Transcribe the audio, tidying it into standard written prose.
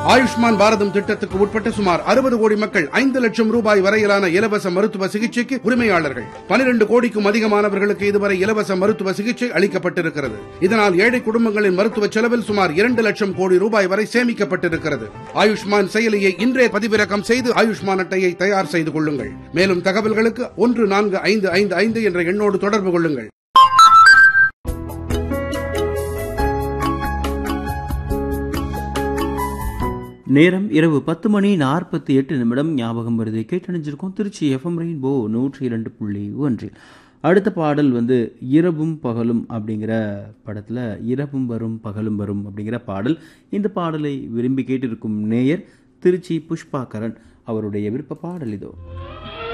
ஆயுஷ்மான் பாரதம் திட்டத்துக்கு உட்பட்ட சுமார் 60 கோடி மக்கள் 5 லட்சம் ரூபாய் வரையிலான இலவச மருத்துவ சிகிச்சைக்கு உரிமையாளர்கள். 12 கோடிக்கும் அதிகமானவர்களுக்கு இதுவரை இலவச மருத்துவ சிகிச்சை அளிக்கப்பட்டிருக்கிறது. இதனால் ஏழை குடும்பங்களின் மருத்துவ செலவில் சுமார் 2 லட்சம் கோடி ரூபாய் வரை சேமிக்கப்பட்டிருக்கிறது. ஆயுஷ்மான் செயலியை இன்றே பதிவிறக்கம் செய்து ஆயுஷ்மான் அட்டையை தயார் செய்து கொள்ளுங்கள். மேலும் தகவல்களுக்கு 14555 என்ற எண்ணோடு தொடர்பு கொள்ளுங்கள். நேரம் இரவு 10:48 ஞாபகம் வருது. கேட்டணிஞ்சிருக்கோம் திருச்சி எஃப்எம் ரெயின்போ 102.1. அடுத்த பாடல் இரவும் பகலும் அப்படிங்கிற படத்தில் இரவும் வரும் பகலும் வரும் அப்படிங்கிற பாடல். இந்த பாடலை விரும்பி கேட்டிருக்கும் நேயர் திருச்சி புஷ்பா கரண் அவருடைய விருப்ப பாடல் இதோ.